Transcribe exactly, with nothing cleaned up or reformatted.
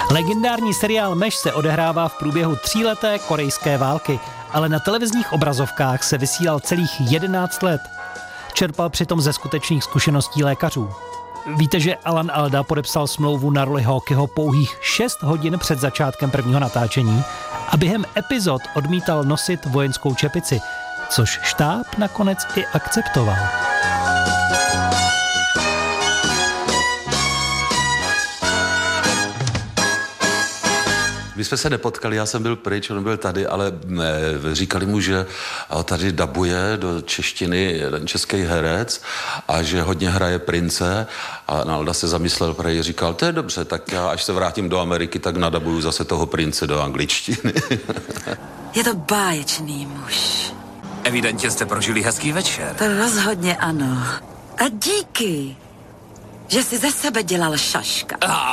Legendární seriál Meš se odehrává v průběhu tříleté korejské války, ale na televizních obrazovkách se vysílal celých jedenáct let. Čerpal přitom ze skutečných zkušeností lékařů. Víte, že Alan Alda podepsal smlouvu na roli Hawkeyho pouhých šest hodin před začátkem prvního natáčení a během epizod odmítal nosit vojenskou čepici, což štáb nakonec i akceptoval. My jsme se nepotkali, já jsem byl pryč, on byl tady, ale ne, říkali mu, že tady dabuje do češtiny jeden český herec a že hodně hraje prince a Nalda se zamyslel, protože říkal, to je dobře, tak já až se vrátím do Ameriky, tak nadabuju zase toho prince do angličtiny. Je to báječný muž. Evidentně jste prožili hezký večer. To rozhodně ano. A díky, že si ze sebe dělal šaška. Ah.